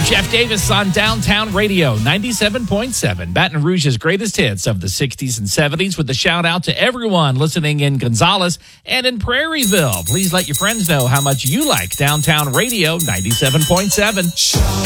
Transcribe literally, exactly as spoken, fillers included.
I'm Jeff Davis on Downtown Radio, ninety-seven point seven, Baton Rouge's greatest hits of the sixties and seventies, with a shout out to everyone listening in Gonzales and in Prairieville. Please let your friends know how much you like Downtown Radio, ninety-seven point seven.